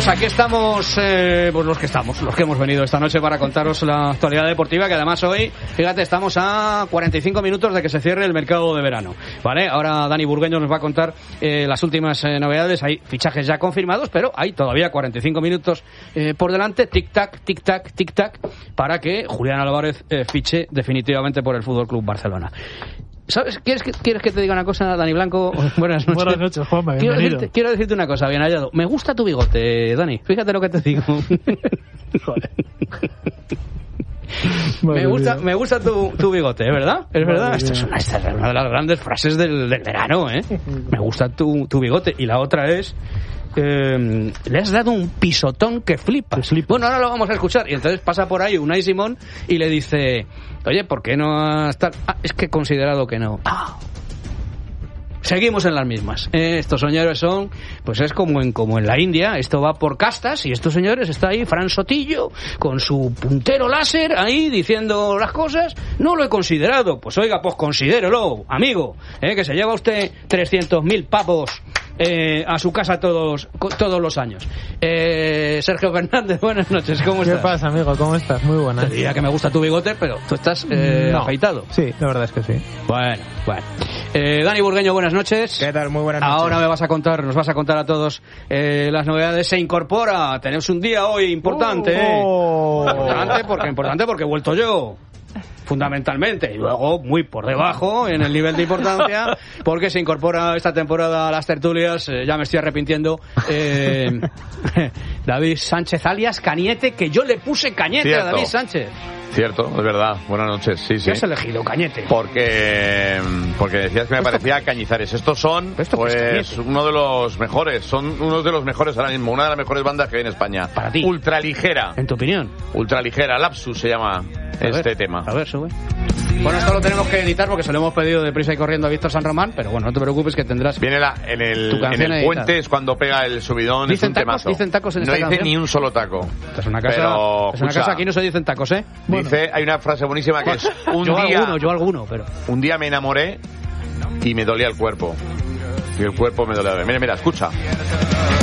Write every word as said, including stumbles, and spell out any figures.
Pues aquí estamos, eh, pues los que estamos, los que hemos venido esta noche para contaros la actualidad deportiva, que además hoy, fíjate, estamos a cuarenta y cinco minutos de que se cierre el mercado de verano, ¿vale? Ahora Dani Burgueño nos va a contar eh, las últimas eh, novedades. Hay fichajes ya confirmados, pero hay todavía cuarenta y cinco minutos eh, por delante, tic-tac, tic-tac, tic-tac, para que Julián Álvarez eh, fiche definitivamente por el F C Barcelona. ¿Sabes? ¿Quieres que, ¿Quieres que te diga una cosa, Dani Blanco? Buenas noches. Buenas noches, Juanma, quiero bienvenido. decirte, quiero decirte una cosa, bien hallado. Me gusta tu bigote, Dani. Fíjate lo que te digo. Joder. Me gusta, me gusta tu, tu bigote, ¿es verdad? ¿Es verdad? Madre Esta es, una, esta es una de las grandes frases del, del verano, ¿eh? Me gusta tu, tu bigote. Y la otra es... Eh, le has dado un pisotón que flipa. Bueno, ahora lo vamos a escuchar. Y entonces pasa por ahí Unai Simón y le dice: oye, ¿por qué no has tal? Ah, es que he considerado que no. Ah. Seguimos en las mismas. Eh, estos señores son, pues es como en como en la India, esto va por castas y estos señores, está ahí Fran Sotillo con su puntero láser ahí diciendo las cosas. No lo he considerado. Pues oiga, pues considérelo, amigo, eh, que se lleva usted trescientos mil pavos eh, a su casa todos todos los años. Eh, Sergio Fernández, buenas noches, ¿cómo estás? ¿Qué pasa, amigo? ¿Cómo estás? Muy buenas. Te diría que me gusta tu bigote, pero tú estás eh, no. afeitado. Sí, la verdad es que sí. Bueno, bueno. Eh, Dani Burgueño, buenas noches. ¿Qué tal? Muy buenas noches. Ahora me vas a contar, nos vas a contar a todos eh, las novedades. Se incorpora, tenemos un día hoy importante. Oh. Importante porque importante porque he vuelto yo. Fundamentalmente, y luego muy por debajo en el nivel de importancia, porque se incorpora esta temporada a las tertulias, eh, ya me estoy arrepintiendo, eh, David Sánchez alias Cañete, que yo le puse Cañete Cierto. a David Sánchez. Cierto, es verdad. Buenas noches, sí, sí. ¿Qué has elegido, Cañete? Porque porque decías que me parecía Cañizares. Estos son, ¿Esto qué es pues, uno de los mejores. Son unos de los mejores ahora mismo. Una de las mejores bandas que hay en España. Para ti. Ultraligera. En tu opinión. Ultraligera. Lapsus se llama A este ver, tema. A ver, sube. Bueno, esto lo tenemos que editar porque se lo hemos pedido deprisa y corriendo a Víctor San Román, pero bueno, no te preocupes que tendrás... Viene la, en el, Tu en canción el editada. puente es cuando pega el subidón. ¿Dicen es un tacos? temazo. ¿Dicen tacos en no esta dice canción? ni un solo taco. Esta es una casa, Pero, es una escucha, casa, aquí no se dicen tacos, ¿eh? Dice, hay una frase buenísima que es un yo día, alguno, yo alguno, pero... un día me enamoré y me dolía el cuerpo. Y el cuerpo me dolía. Mira, mira, escucha.